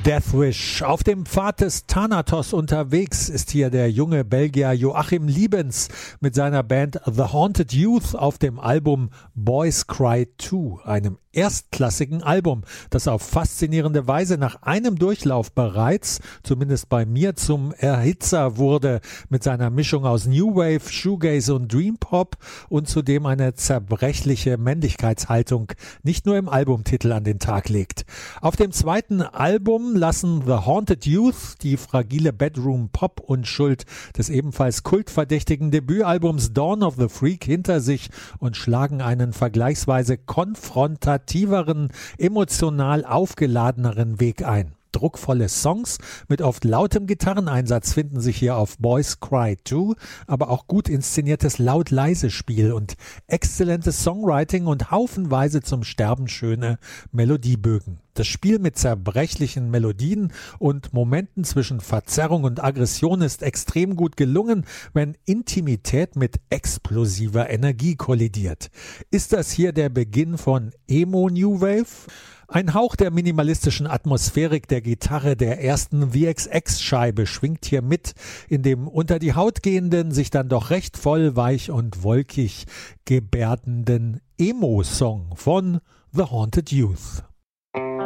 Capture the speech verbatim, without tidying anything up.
Deathwish. Auf dem Pfad des Thanatos unterwegs ist hier der junge Belgier Joachim Liebens mit seiner Band The Haunted Youth auf dem Album Boys Cry zwei, einem erstklassigen Album, das auf faszinierende Weise nach einem Durchlauf bereits, zumindest bei mir, zum Erhitzer wurde, mit seiner Mischung aus New Wave, Shoegaze und Dream Pop und zudem eine zerbrechliche Männlichkeitshaltung nicht nur im Albumtitel an den Tag legt. Auf dem zweiten Album lassen The Haunted Youth die fragile Bedroom-Pop-Unschuld des ebenfalls kultverdächtigen Debütalbums Dawn of the Freak hinter sich und schlagen einen vergleichsweise konfrontativeren, emotional aufgeladeneren Weg ein. Druckvolle Songs mit oft lautem Gitarreneinsatz finden sich hier auf Boys Cry zwei, aber auch gut inszeniertes Laut-Leise-Spiel und exzellentes Songwriting und haufenweise zum Sterben schöne Melodiebögen. Das Spiel mit zerbrechlichen Melodien und Momenten zwischen Verzerrung und Aggression ist extrem gut gelungen, wenn Intimität mit explosiver Energie kollidiert. Ist das hier der Beginn von Emo New Wave? Ein Hauch der minimalistischen Atmosphärik der Gitarre der ersten V X X-Scheibe schwingt hier mit, in dem unter die Haut gehenden, sich dann doch recht voll, weich und wolkig gebärdenden Emo-Song von The Haunted Youth.